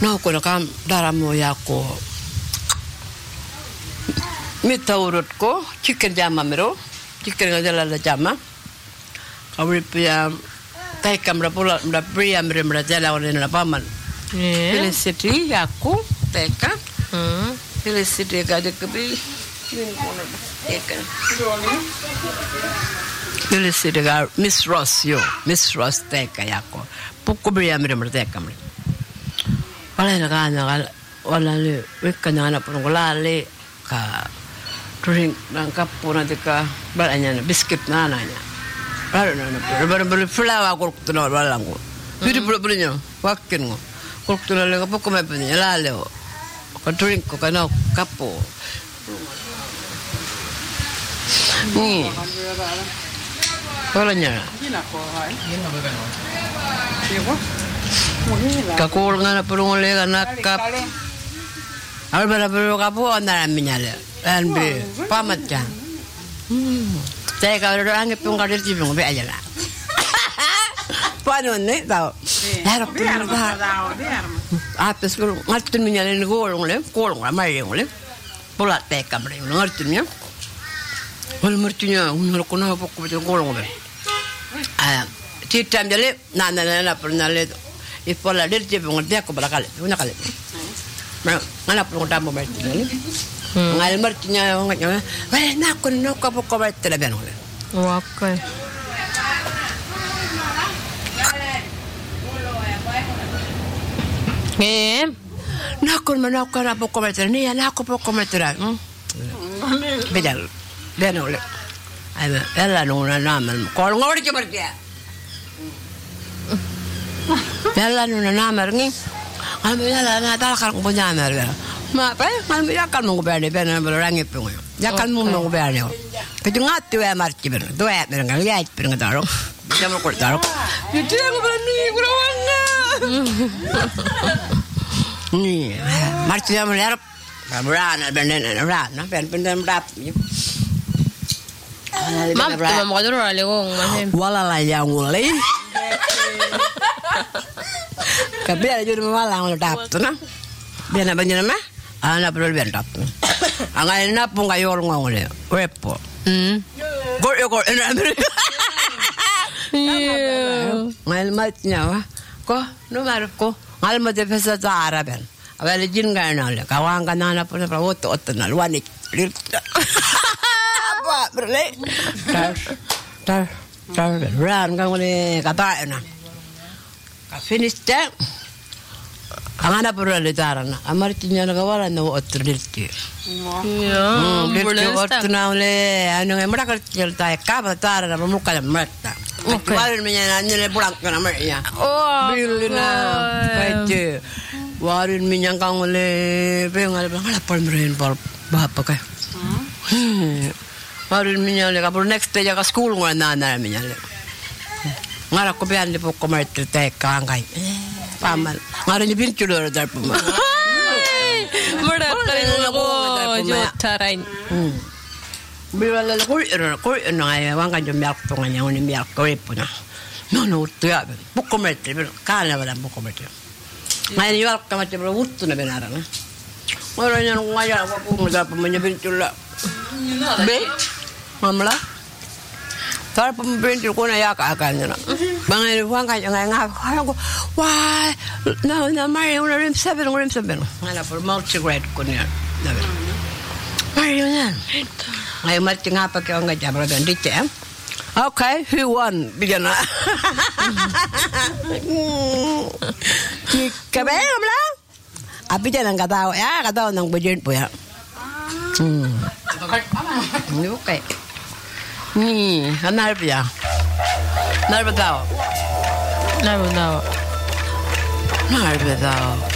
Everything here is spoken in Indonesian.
No kun kam daramo yako. Mita urut ko chicken jama mero. Chicken ngajala la jama. Kawri pia tai kamera pula mda pria mra jala ole na paman. Felicity yako teka. Felicity ga de kabi. Felicity ga Miss Ross yo. Miss Ross teka yako. Pukko pria mra teka mra. Wala na kana wala le wekana na pun le ka drink nang kapuna tika balanya na biscuit na nanya. Baru flower ko tuno wala ngo. Bidi bulu nyo wakin ngo. Ko tuno le ko me punya lale o. Ko drink ko kana kapo. Ni. Wala nya. Kakul nga na pulong ulit nakap. Ako ba na pulong kapo o naraminya le. Anbe pamat ka. Saya kalau orang itu nggak ada cipung be aja lah. Paano nih tahu? Harap pulong tahu. Apes kalau ngerti menyalin golong le, mari le. Pola teka mari ngerti nya. Kalau mertunya nggak kena apa kau golong be. Citam jadi nana pernah le. Ipola del cipung dia aku balakal, punya kali. Mana pulong tamu mari ni. Ngal mertunya nganya, weh nak apa kau mari terlebih nol. Okay. Nakon manakon apa kau mari ni, nak apa kau mari terang. Bedal, benol. Ayo, ella nuna nama. Kalau ngori cuma dia. Ella nuna nama ni. Kami ella na talakar ko punya nama dia. Ma, kami yakan mo berani berani berang itu. Yakan mo berani. Kejungat tu marci berani. Tu berani lihat berani taruh. Bisa mau kau taruh. Itu yang berani kurang. Ni, marci yang melihat. Berani berani berap. Mam, tu mau kau dulu lewong macam. Wala lah yang mulai. Kabel aja rumah malang udah tu na. Biar nak banyak nama, anak perlu biar tap. Angai nak pun kayu orang ngau le, repo. Gor, enak beri. Ngal matnya wah, ko, nomor ko, ngal mat pesa cara ben. Awal jin gana le, kawan kan anak pun perlu otot na luanik. Apa berle? Tar, ran kau le kata na. Finish that. Ang anak pura litarana. Amar tinya nagawala na otro dirti. Yeah. Otro na ule. Ano nga mara kerja tayo kaba tara na pamuka na merta. Warin minya na nile bulang ka na merta. Bili na. Kaya warin minya kang ule. Pengal pengal pal merin pal bapa kay. Warin minya le kapur next day ka school nga na minya le. Ngara ko biyan lipo ko martir tayo kangkay. Pamal. Ngara niyo pintulo na darpo mo. Murat tayo ko. Jotarain. Biwala la ko na ay wang kanyo milk to nga niya ni milk ko ipo na. No to ya. Buko martir kala wala buko martir. Ngayon yung ka martir pero wuto na binara na. Ngara niya nung ngaya ko mo darpo mo niya pintulo. Be. Mamla. Tar pembintu ko na yaka na. Bangay huwag kanya nga ko. Why? No, Mario na rim 7. Ngana for multi-grade ko niya. Mario na. Ngayon mati nga pa kayo nga jabra gandit eh. Okay, who won? Bigyan na. Kabay mo lang? Api dyan ang katawa. Katawa ng budget po ya. Okay. Anar ya. Nar betao.